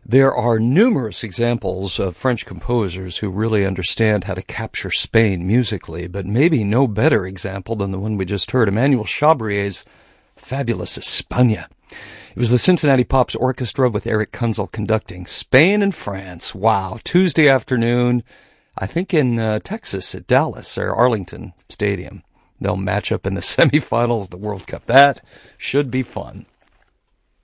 There are numerous examples of French composers who really understand how to capture Spain musically, but maybe no better example than the one we just heard, Emmanuel Chabrier's fabulous España. It was the Cincinnati Pops Orchestra with Eric Kunzel conducting. Spain and France. Wow. Tuesday afternoon, I think in Texas at Dallas or Arlington Stadium. They'll match up in the semifinals of the World Cup. That should be fun.